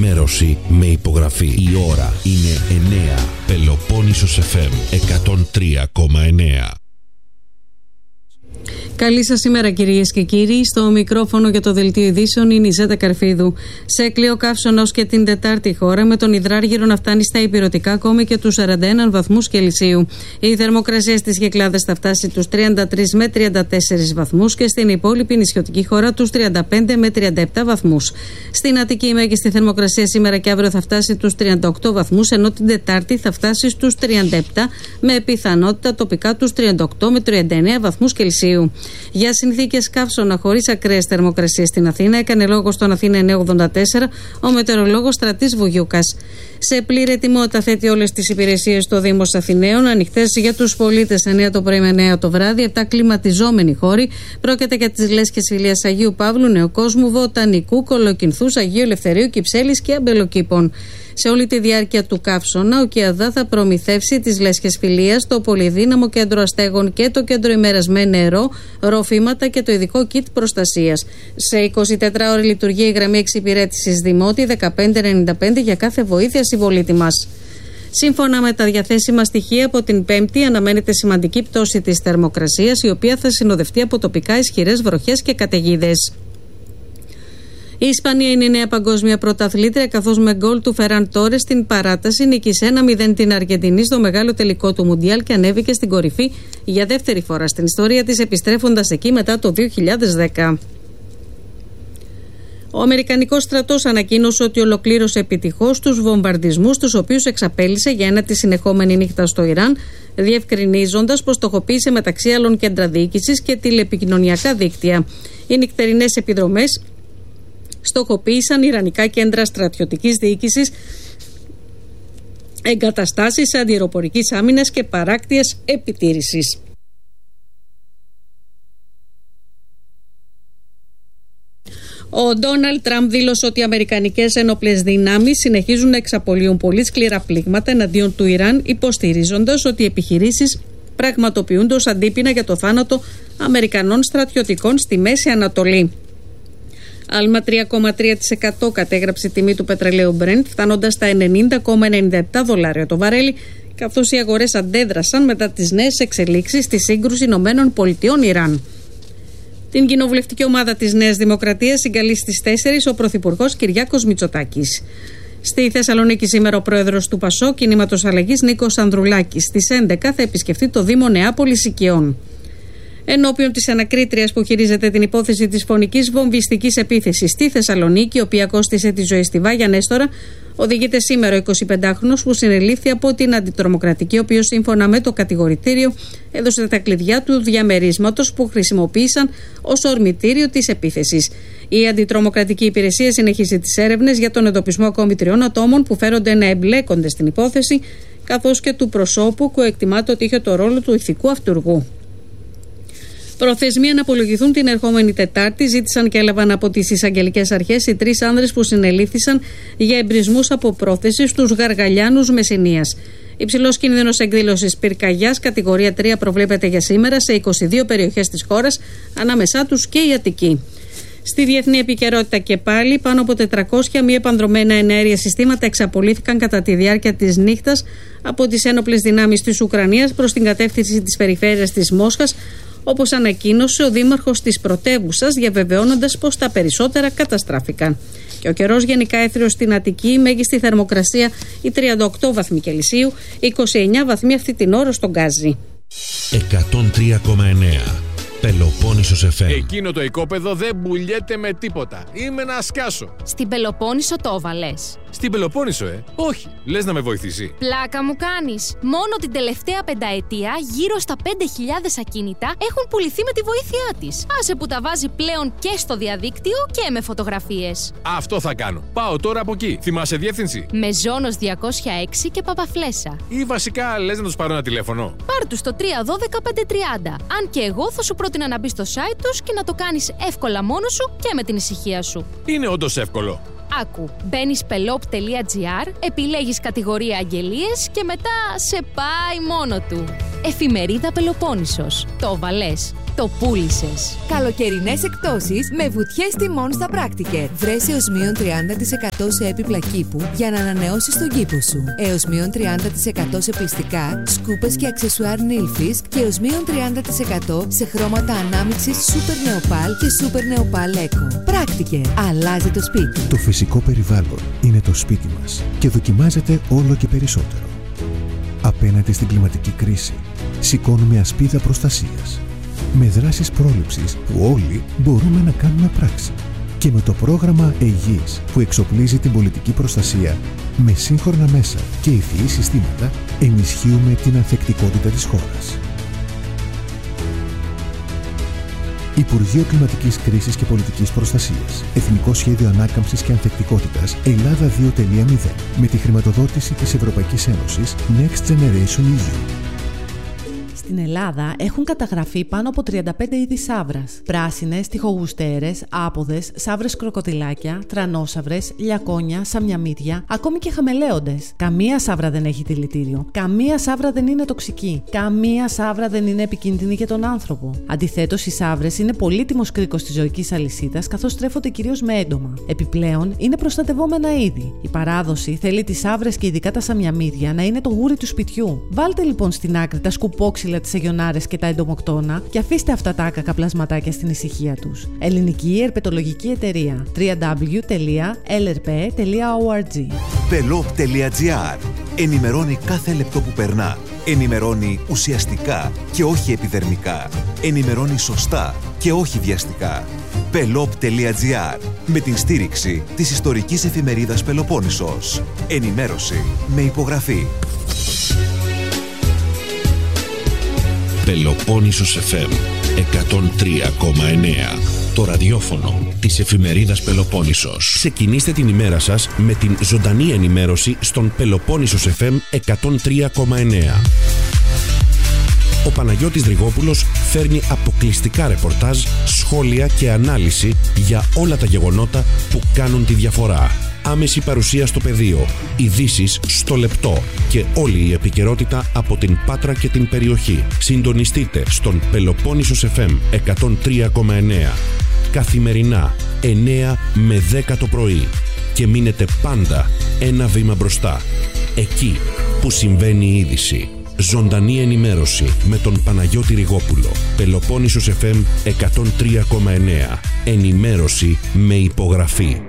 ενημέρωση με υπογραφή. Η ώρα είναι 9. Πελοπόννησος FM 103,9. Καλή σας ημέρα, κυρίες και κύριοι. Στο μικρόφωνο για το δελτίο ειδήσεων είναι η Ζέτα Καρφίδου. Σε κλειό καύσωνα ως και την Τετάρτη χώρα, με τον υδράργυρο να φτάνει στα ηπειρωτικά ακόμη και τους 41 βαθμούς Κελσίου. Η θερμοκρασία στις Κυκλάδες θα φτάσει τους 33 με 34 βαθμούς και στην υπόλοιπη νησιωτική χώρα τους 35 με 37 βαθμούς. Στην Αττική η μέγιστη θερμοκρασία σήμερα και αύριο θα φτάσει τους 38 βαθμούς, ενώ την Τετάρτη θα φτάσει στους 37 με πιθανότητα τοπικά τους 38 με 39 βαθμούς Κελσίου. Για συνθήκες καύσωνα χωρίς ακραίες θερμοκρασίες στην Αθήνα έκανε λόγο στον Αθήνα 984 ο μετεωρολόγος Στρατής Βουγιούκας. Σε πλήρη ετοιμότητα θέτει όλες τις υπηρεσίες στο Δήμος Αθηναίων, ανοιχτές για τους πολίτες 9 το πρωί με 9 το βράδυ, 7 κλιματιζόμενοι χώροι. Πρόκειται για τις λέσχες Ηλίας Αγίου Παύλου, Νεοκόσμου, Βοτανικού, Κολοκυνθούς, Αγίου Ελευθερίου, Κυψέλης και Αμπελοκήπων. Σε όλη τη διάρκεια του καύσωνα, ο ΚΙΑΔΑ θα προμηθεύσει τις λέσχες Φιλίας, το πολυδύναμο κέντρο αστέγων και το κέντρο ημέρας με νερό, ροφήματα και το ειδικό κιτ προστασίας. Σε 24 ώρες λειτουργεί η γραμμή εξυπηρέτησης Δημότη 1595 για κάθε βοήθεια συμπολίτη μας. Σύμφωνα με τα διαθέσιμα στοιχεία, από την Πέμπτη αναμένεται σημαντική πτώση της θερμοκρασίας, η οποία θα συνοδευτεί από τοπικά ισχυρές βροχές και καταιγίδες. Η Ισπανία είναι η νέα παγκόσμια πρωταθλήτρια, καθώς με γκολ του Φεράν Τόρες στην παράταση νίκησε 1-0 την Αργεντινή στο μεγάλο τελικό του Μουντιάλ και ανέβηκε στην κορυφή για δεύτερη φορά στην ιστορία της, επιστρέφοντας εκεί μετά το 2010. Ο Αμερικανικός στρατός ανακοίνωσε ότι ολοκλήρωσε επιτυχώς τους βομβαρδισμούς, τους οποίους εξαπέλυσε για ένατη συνεχόμενη νύχτα στο Ιράν, διευκρινίζοντας πως στοχοποίησε μεταξύ άλλων κέντρα διοίκησης και τηλεπικοινωνιακά δίκτυα. Οι νυχτερινές επιδρομές στοχοποίησαν ιρανικά κέντρα στρατιωτικής διοίκησης, εγκαταστάσεις αντιαεροπορικής άμυνας και παράκτειες επιτήρησης. Ο Ντόναλντ Τραμπ δήλωσε ότι οι αμερικανικές ενόπλες δυνάμεις συνεχίζουν να εξαπολύουν πολύ σκληρά πλήγματα εναντίον του Ιράν, υποστηρίζοντας ότι οι επιχειρήσεις πραγματοποιούνται ως αντίπεινα για το θάνατο Αμερικανών στρατιωτικών στη Μέση Ανατολή. Άλμα 3,3% κατέγραψε η τιμή του πετρελαίου Brent, φτάνοντας στα $90,97 το βαρέλι, καθώς οι αγορές αντέδρασαν μετά τις νέες εξελίξεις στη σύγκρουση ΗΠΑ-Ιράν. Την κοινοβουλευτική ομάδα της Νέας Δημοκρατίας συγκαλεί στις 4 ο Πρωθυπουργός Κυριάκος Μητσοτάκης. Στη Θεσσαλονίκη σήμερα ο πρόεδρος του ΠΑΣΟΚ Κινήματος Αλλαγής Νίκος Ανδρουλάκης. Στις 11 θα επισκεφτεί το Δήμο Νεάπολης Οικειών. Ενώπιον της ανακρίτριας που χειρίζεται την υπόθεση της φωνικής βομβιστικής επίθεσης στη Θεσσαλονίκη, η οποία κόστισε τη ζωή στη Βάγια Νέστορα, οδηγείται σήμερα ο 25χρονος που συνελήφθη από την αντιτρομοκρατική, ο οποίος σύμφωνα με το κατηγορητήριο έδωσε τα κλειδιά του διαμερίσματος που χρησιμοποίησαν ως ορμητήριο της επίθεσης. Η αντιτρομοκρατική υπηρεσία συνεχίζει τις έρευνες για τον εντοπισμό ακόμη 3 ατόμων που φέρονται να εμπλέκονται στην υπόθεση, καθώς και του προσώπου που εκτιμάται ότι είχε το ρόλο του ηθικού αυτούργου. Προθεσμία να απολογηθούν την ερχόμενη Τετάρτη ζήτησαν και έλαβαν από τις εισαγγελικές αρχές οι 3 άνδρες που συνελήφθησαν για εμπρισμούς από πρόθεση στους Γαργαλιάνους Μεσσηνίας. Υψηλός κίνδυνος εκδήλωσης πυρκαγιάς κατηγορία 3 προβλέπεται για σήμερα σε 22 περιοχές της χώρας, ανάμεσά τους και η Αττική. Στη διεθνή επικαιρότητα και πάλι, πάνω από 400 μη επανδρομένα εναέρια συστήματα εξαπολύθηκαν κατά τη διάρκεια της νύχτας από τις ένοπλες δυνάμεις της Ουκρανίας προς την κατεύθυνση της περιφέρειας της Μόσχας, όπως ανακοίνωσε ο δήμαρχος της πρωτεύουσας, διαβεβαιώνοντας πως τα περισσότερα καταστράφηκαν. Και ο καιρός γενικά έθριος στην Αττική, μέγιστη θερμοκρασία οι 38 βαθμοί Κελσίου, 29 βαθμοί αυτή την ώρα στον Γκάζι. 103,9 Πελοπόννησος FM. Εκείνο το οικόπεδο δεν πουλιέται με τίποτα. Είμαι να σκάσω. Στην Πελοπόννησο το έβαλες? Στην Πελοπόννησο, όχι. Λες να με βοηθήσει? Πλάκα μου κάνεις. Μόνο την τελευταία πενταετία γύρω στα 5.000 ακίνητα έχουν πουληθεί με τη βοήθειά της. Άσε που τα βάζει πλέον και στο διαδίκτυο και με φωτογραφίες. Αυτό θα κάνω. Πάω τώρα από εκεί. Θυμάσαι διεύθυνση? Μεζόνος 206 και Παπαφλέσσα. Ή βασικά λες να τους πάρω ένα τηλέφωνο? Πάρ' τους στο 312-530. Αν και εγώ θα σου πρότεινα να μπεις στο site τους και να το κάνεις εύκολα μόνος σου και με την ησυχία σου. Είναι όντως εύκολο. Άκου, μπαίνεις pelop.gr, επιλέγεις κατηγορία αγγελίες και μετά σε πάει μόνο του. Εφημερίδα Πελοπόννησος. Το βάλες. Το πούλησες. Καλοκαιρινές εκπτώσεις με βουτιές τιμών στα Πράκτικερ. Βρες έως μείον 30% σε έπιπλα κήπου για να ανανεώσεις τον κήπο σου. Έως μείον 30% σε πλυστικά, σκούπες και αξεσουάρ νύλφης και έως μείον 30% σε χρώματα ανάμειξης Super Neopal και Super Neopal Eco. Πράκτικερ. Αλλάζει το σπίτι. Το φυσικό περιβάλλον είναι το σπίτι μας και δοκιμάζεται όλο και περισσότερο. Απέναντι στην κλιματική κρίση, σηκώνουμε ασπίδα προστασίας. Με δράσεις πρόληψης που όλοι μπορούμε να κάνουμε πράξη. Και με το πρόγραμμα ΕΓΙΣ που εξοπλίζει την πολιτική προστασία με σύγχρονα μέσα και ευφυή συστήματα, ενισχύουμε την ανθεκτικότητα της χώρας. Υπουργείο Κλιματικής Κρίσης και Πολιτικής Προστασίας. Εθνικό Σχέδιο Ανάκαμψης και Ανθεκτικότητας Ελλάδα 2.0 με τη χρηματοδότηση της Ευρωπαϊκής Ένωσης Next Generation EU. Στην Ελλάδα έχουν καταγραφεί πάνω από 35 είδη σαύρας. Πράσινες, τοιχογουστέρες, άποδες, σαύρες κροκοδιλάκια, τρανόσαυρες, λιακόνια, σαμιαμίδια, ακόμη και χαμελέοντες. Καμία σαύρα δεν έχει δηλητήριο. Καμία σαύρα δεν είναι τοξική. Καμία σαύρα δεν είναι επικίνδυνη για τον άνθρωπο. Αντιθέτως, οι σαύρες είναι πολύτιμος κρίκος της ζωικής αλυσίδας, καθώς τρέφονται κυρίως με έντομα. Επιπλέον, είναι προστατευόμενα είδη. Η παράδοση θέλει τις σαύρες και ειδικά τα σαμιαμίδια να είναι το γούρι του σπιτιού. Βάλτε λοιπόν στην άκρη τα σκουπόξυλα, τις αγιονάρες και τα εντομοκτώνα και αφήστε αυτά τα άκακα πλασματάκια στην ησυχία τους. Ελληνική Ερπετολογική Εταιρεία. www.lrp.org. Pelop.gr. Ενημερώνει κάθε λεπτό που περνά. Ενημερώνει ουσιαστικά και όχι επιδερμικά. Ενημερώνει σωστά και όχι βιαστικά. Pelop.gr. Με την στήριξη της ιστορικής εφημερίδας Πελοπόννησος. Ενημέρωση με υπογραφή. Πελοπόννησος FM 103,9. Το ραδιόφωνο της εφημερίδας Πελοπόννησος. Ξεκινήστε την ημέρα σας με την ζωντανή ενημέρωση στον Πελοπόννησος FM 103,9. Ο Παναγιώτης Δρυγόπουλος φέρνει αποκλειστικά ρεπορτάζ, σχόλια και ανάλυση για όλα τα γεγονότα που κάνουν τη διαφορά. Άμεση παρουσία στο πεδίο, ειδήσεις στο λεπτό και όλη η επικαιρότητα από την Πάτρα και την περιοχή. Συντονιστείτε στον Πελοπόννησος FM 103,9 καθημερινά 9 με 10 το πρωί και μείνετε πάντα ένα βήμα μπροστά, εκεί που συμβαίνει η είδηση. Ζωντανή ενημέρωση με τον Παναγιώτη Ριγόπουλο. Πελοπόννησος FM 103,9. Ενημέρωση με υπογραφή.